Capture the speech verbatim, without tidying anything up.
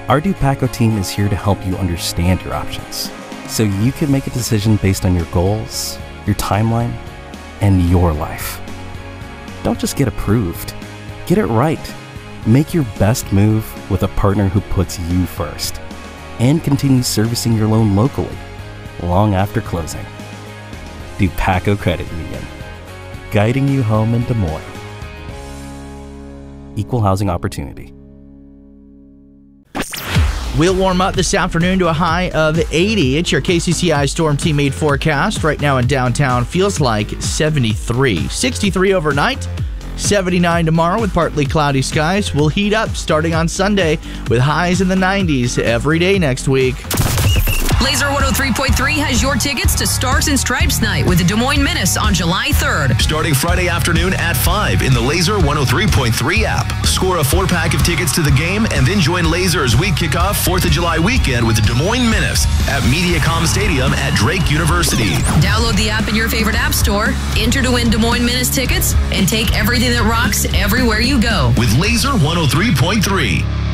Our Dupaco team is here to help you understand your options, so you can make a decision based on your goals, your timeline, and your life. Don't just get approved. Get it right. Make your best move with a partner who puts you first and continues servicing your loan locally long after closing. Dupaco Credit Union, guiding you home in Des Moines. Equal housing opportunity. We'll warm up this afternoon to a high of eighty. It's your K C C I Storm Team eight forecast. Right now in downtown, feels like seventy-three. sixty-three overnight, seventy-nine tomorrow with partly cloudy skies. We'll heat up starting on Sunday with highs in the nineties every day next week. Laser one oh three point three has your tickets to Stars and Stripes Night with the Des Moines Menace on July third. Starting Friday afternoon at five in the Laser one oh three point three app. Score a four-pack of tickets to the game and then join Laser as we kick off fourth of July weekend with the Des Moines Menace at Mediacom Stadium at Drake University. Download the app in your favorite app store, enter to win Des Moines Menace tickets, and take everything that rocks everywhere you go. With Laser one oh three point three.